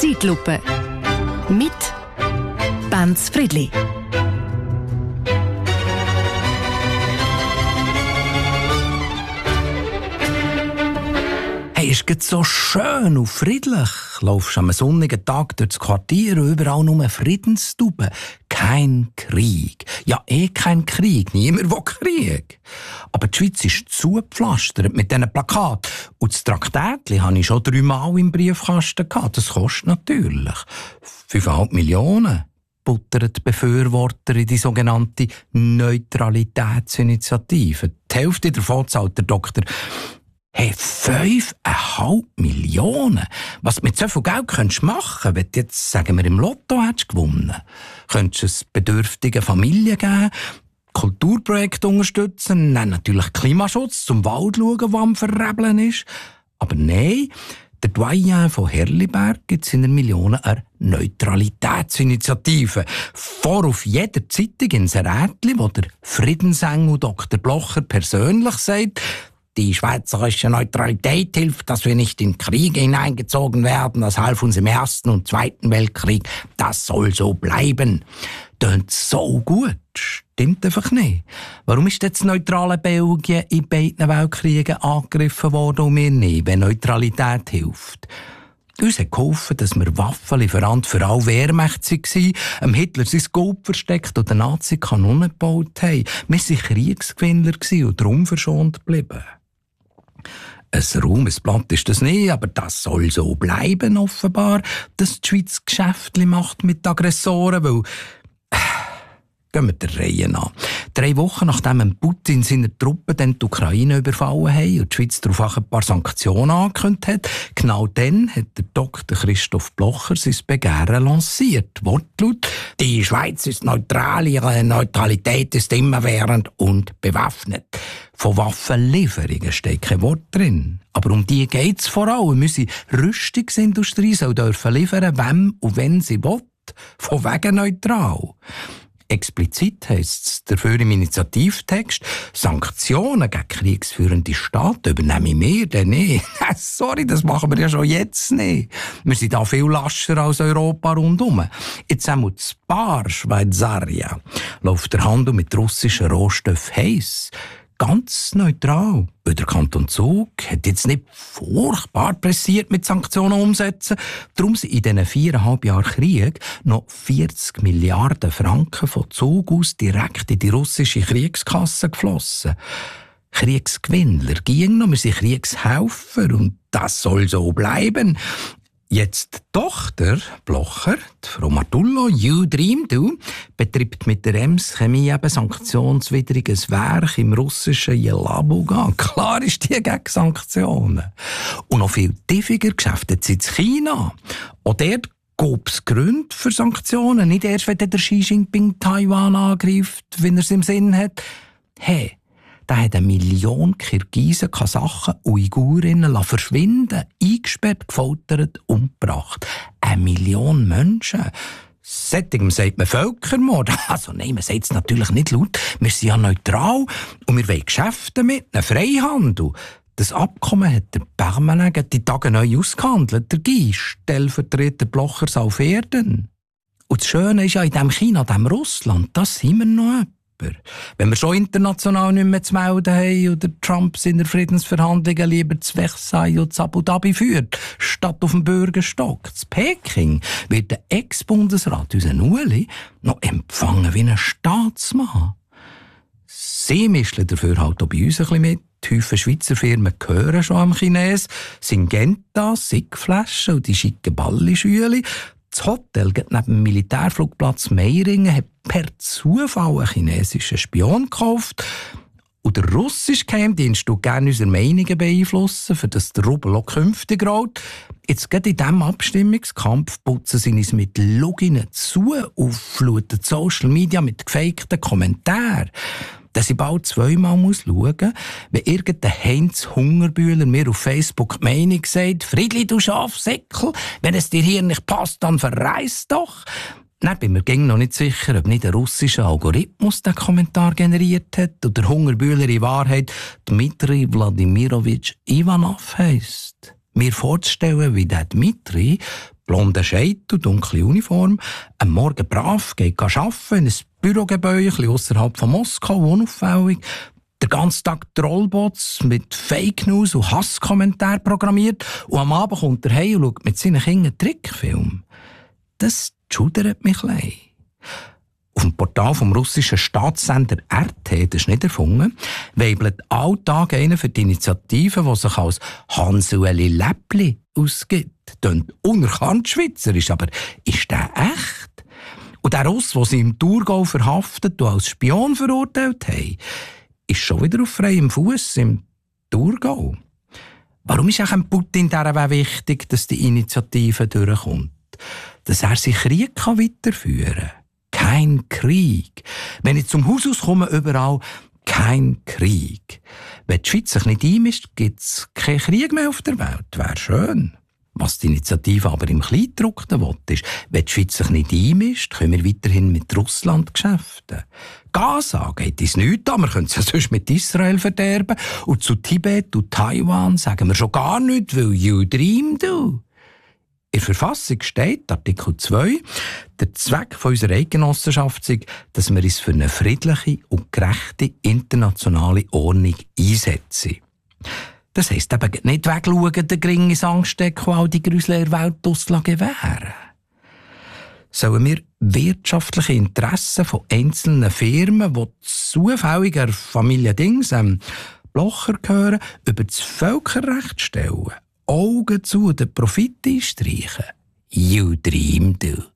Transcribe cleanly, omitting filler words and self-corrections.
Zeitlupe mit Benz Friedli. Hey, es geht so schön und friedlich. Laufst am sonnigen Tag durch das Quartier und überall nur Friedenstuben. Kein Krieg. Ja, kein Krieg. Niemand will Krieg. Aber die Schweiz ist zugepflastert mit diesen Plakaten. Und das Traktätchen hatte ich schon 3 Mal im Briefkasten gehabt. Das kostet natürlich 5,5 Millionen. Buttern die Befürworter in die sogenannte Neutralitätsinitiative. Die Hälfte davon zahlt der Doktor. Hey, 5,5 Millionen? Was du mit so viel Geld könntest machen, wenn du jetzt, sagen wir, im Lotto hättest gewonnen? Könntest du es bedürftigen Familien geben, Kulturprojekte unterstützen, dann natürlich Klimaschutz, zum Wald schauen, der am Verrebeln ist. Aber nein, der Doyen von Herliberg gibt seiner Millionen eine Neutralitätsinitiative. Vor auf jeder Zeitung in Rätli, wo der Friedensengel Dr. Blocher persönlich sagt, die schweizerische Neutralität hilft, dass wir nicht in Kriege hineingezogen werden. Das half uns im Ersten und Zweiten Weltkrieg. Das soll so bleiben. Tönt so gut. Stimmt einfach nicht. Warum ist das neutrale Belgien in beiden Weltkriegen angegriffen worden und wir nicht, wenn Neutralität hilft? Uns hat geholfen, dass wir Waffenlieferant für alle Wehrmächte waren, Hitler sein Gold versteckt und den Nazi Kanonen gebaut haben. Wir waren Kriegsgewinner und darum verschont geblieben. Ein Ruhmesblatt ist das nicht, aber das soll so bleiben, offenbar, dass die Schweiz Geschäftchen macht mit Aggressoren, weil... Gehen wir der Reihe nach. 3 Wochen nachdem Putin seine Truppen dann die Ukraine überfallen haben und die Schweiz darauf ein paar Sanktionen angekündigt hat, genau dann hat der Dr. Christoph Blocher sein Begehren lanciert. Wortlaut: Die Schweiz ist neutral, ihre Neutralität ist immerwährend und bewaffnet. Von Waffenlieferungen steht kein Wort drin. Aber um die geht es vor allem. Unsere Rüstungsindustrie soll dürfen liefern, wem und wenn sie will. Von wegen neutral. Explizit heisst es dafür im Initiativtext, Sanktionen gegen kriegsführende Staaten übernehmen wir denn nicht. Sorry, das machen wir ja schon jetzt nicht. Wir sind da viel lascher als Europa rundum. Jetzt einmal das Bar Schweizaria läuft der Handel mit russischen Rohstoffen heiss. Ganz neutral. Weil der Kanton Zug hat jetzt nicht furchtbar pressiert mit Sanktionen umsetzen. Darum sind in diesen 4,5 Jahren Krieg noch 40 Milliarden Franken von Zug aus direkt in die russische Kriegskasse geflossen. Kriegsgewinner ging noch, wir sind Kriegshelfer und das soll so bleiben. Jetzt die Tochter Blocher, die Frau Martullo, You Dream Du, betreibt mit der EMS Chemie eben sanktionswidriges Werk im russischen Jelabuga. Klar ist die gegen Sanktionen. Und noch viel tiefiger geschäftet sie in China. Auch dort gab es Gründe für Sanktionen. Nicht erst, wenn der Xi Jinping Taiwan angreift, wenn er es im Sinn hat. Hey, da hat 1 Million Kirgisen, Kasachen, Uigurinnen verschwinden, eingesperrt, gefoltert, umgebracht. 1 Million Menschen. Sättigem sagt man Völkermord. Also nein, man sagt es natürlich nicht laut. Wir sind ja neutral und wir wollen Geschäfte mit, einen Freihandel. Das Abkommen hat der Permanent die Tage neu ausgehandelt. Der Guy, Stellvertreter Blochers auf Erden. Und das Schöne ist ja, in diesem China, diesem Russland, das sind wir noch jemand. Wenn wir schon international nicht mehr zu melden haben oder Trump seine Friedensverhandlungen lieber zu Versailles und zu Abu Dhabi führt, statt auf dem Bürgerstock. Zu Peking wird der Ex-Bundesrat, unser Ueli, noch empfangen wie ein Staatsmann. Sie mischen dafür halt auch bei uns ein bisschen mit. Die Häufen Schweizer Firmen gehören schon am Chines, Syngenta, Sigflaschen und die schicken Ballischüli. Das Hotel neben dem Militärflugplatz Meiringen hat per Zufall einen chinesischen Spion gekauft. Und der russische Geheimdienst tut gerne unsere Meinungen beeinflussen, für das der Rubel auch künftig rollt. Jetzt geht in diesem Abstimmungskampf putzen sie uns mit Loginen zu und fluten Social Media mit gefakten Kommentaren. Dass ich bald 2-mal schauen muss, wenn irgendein Heinz Hungerbühler mir auf Facebook die Meinung sagt, «Friedli, du Schafsäckel, wenn es dir hier nicht passt, dann verreis doch!» Dann bin ich mir noch nicht sicher, ob nicht ein russischer Algorithmus den Kommentar generiert hat und der Hungerbühler in Wahrheit Dmitri Wladimirovich Ivanov heisst. Mir vorzustellen, wie der Dmitri Blonder Scheitel, dunkle Uniform, am Morgen brav, geht arbeiten, in ein Bürogebäude, ein bisschen ausserhalb von Moskau, unauffällig. Den ganzen Tag Trollbots mit Fake News und Hasskommentaren programmiert und am Abend kommt er heim und schaut mit seinen Kindern einen Trickfilm. Das schudert mich ein bisschen. Auf dem Portal vom russischen Staatssender RT, das ist nicht erfunden, weibelt alltag einer für die Initiative, die sich als Hansueli Läppli ausgibt. Tönt unerkannt schweizerisch, aber ist der echt? Und der Russ, den sie im Thurgau verhaftet und als Spion verurteilt haben, ist schon wieder auf freiem Fuß im Thurgau. Warum ist auch Putin dieser wichtig, dass die Initiative durchkommt? Dass er sich Krieg weiterführen kann. Kein Krieg. Wenn ich zum Haus komme, überall kein Krieg. Wenn die Schweiz sich nicht einmischt, gibt es keinen Krieg mehr auf der Welt. Wäre schön. Was die Initiative aber im Kleingedruckten will, ist, wenn die Schweiz sich nicht einmischt, können wir weiterhin mit Russland geschäften. Gaza geht uns nichts an, wir können es ja sonst mit Israel verderben. Und zu Tibet und Taiwan sagen wir schon gar nichts, weil you dream do. In der Verfassung steht, Artikel 2, der Zweck unserer Eidgenossenschaft ist, dass wir uns für eine friedliche und gerechte internationale Ordnung einsetzen. Das heisst eben nicht wegschauen, den Gring ins Angst stecken und all die Grüsel in der Welt gewähren. Sollen wir wirtschaftliche Interessen von einzelnen Firmen, die zufällig der Familie Blocher gehören, über das Völkerrecht stellen? Augen zu und den Profit einstreichen? You dream do.